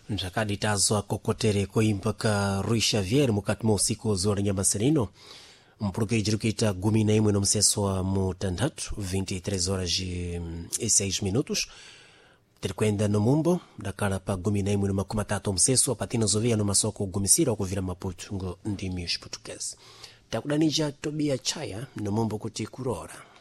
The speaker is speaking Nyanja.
mzakaditazwa kokotere koimba ka Rui Xavier mukati mwa usiku zora nyamasirino mpulukeji rikuita 11 no mseso wa mutandatu 23 horas e 6 minutos tirikwenda no mumbo dakala pa 11 no makumi atatu mseso apatino zovia no masoko gumisira okuvira Maputo ngo ndimi português takudanija Tobia Chaya no mumbo kuti kurora